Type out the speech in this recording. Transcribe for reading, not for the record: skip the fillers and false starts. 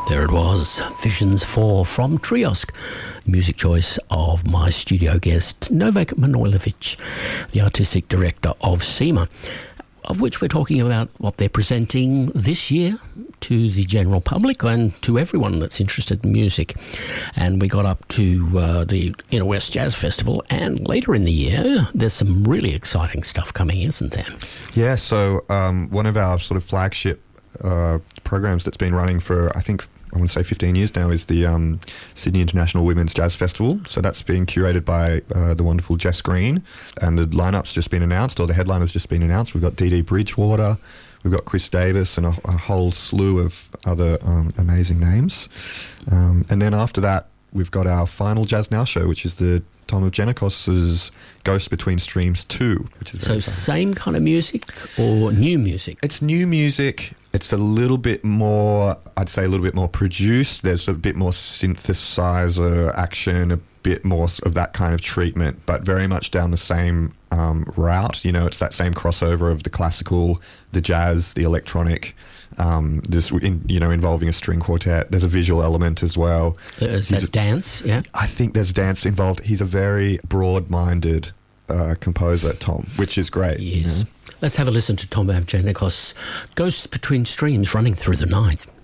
There it was, Visions 4 from Triosk, music choice of my studio guest, Novak Manojlovic, the artistic director of SEMA, of which we're talking about what they're presenting this year to the general public and to everyone that's interested in music. And we got up to the Inner West Jazz Festival, and later in the year, there's some really exciting stuff coming, isn't there? Yeah, so one of our sort of flagship programs that's been running for, I think, I want to say 15 years now, is the Sydney International Women's Jazz Festival. So that's being curated by the wonderful Jess Green, and the lineup's just been announced, or the headliner's just been announced. We've got Dee Dee Bridgewater, we've got Chris Davis, and a whole slew of other amazing names. And then after that, we've got our final Jazz Now show, which is the Tom of Genikos's Ghost Between Streams 2, which is very so same kind of music or new music? It's new music. It's a little bit more, I'd say a little bit more produced. There's a bit more synthesizer action, a bit more of that kind of treatment, but very much down the same route. You know, it's that same crossover of the classical, the jazz, the electronic, involving a string quartet. There's a visual element as well. Is that dance? Yeah, I think there's dance involved. He's a very broad-minded composer, Tom, which is great. Yes. Let's have a listen to Tom Avgenikos, Ghosts Between Streams, Running Through the Night.